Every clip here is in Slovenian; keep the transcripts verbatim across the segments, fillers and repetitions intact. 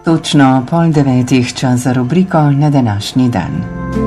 Točno pol devetih čas za rubriko na današnji dan.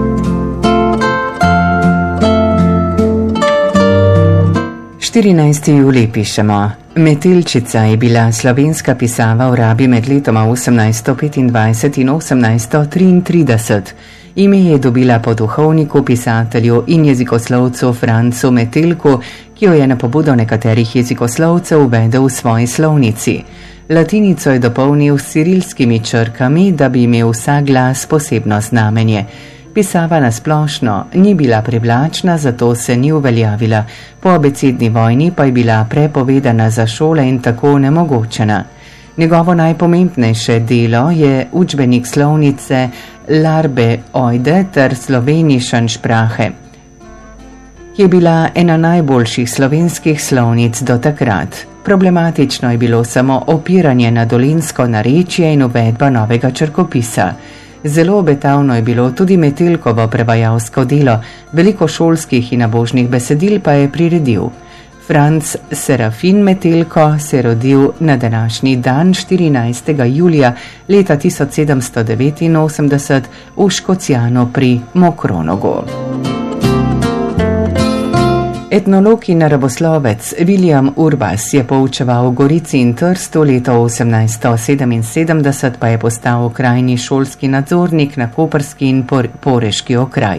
štirinajsti julij pišemo. Metelčica je bila slovenska pisava v rabi med letoma osemnajststo petindvajset in osemnajststo triintrideset. Ime je dobila po duhovniku, pisatelju in jezikoslovcu Francu Metelku, ki jo je na pobudo nekaterih jezikoslovcev uvedel v svoji slovnici. Latinico je dopolnil s cirilskimi črkami, da bi imel vsak glas posebno znamenje. Pisava na splošno ni bila privlačna, zato se ni uveljavila. Po abecedni vojni pa je bila prepovedana za šole in tako nemogočena. Njegovo najpomembnejše delo je učbenik slovnice Larbe Oide ter Slovenischen Sprache, ki je bila ena najboljših slovenskih slovnic do takrat. Problematično je bilo samo opiranje na dolenjsko narečje in uvedba novega črkopisa. Zelo obetavno je bilo tudi Metelkovo prevajalsko delo, veliko šolskih in nabožnih besedil pa je priredil. Franc Serafin Metelko se je rodil na današnji dan štirinajstega julija leta tisoč sedemsto devetinosemdeset v Škocjanu pri Mokronogu. Etnolog in naravoslovec William Urbas je poučeval v Gorici in Trstu, leto osemnajststo sedeminsedemdeset pa je postal okrajni šolski nadzornik na koprski in poreški okraji.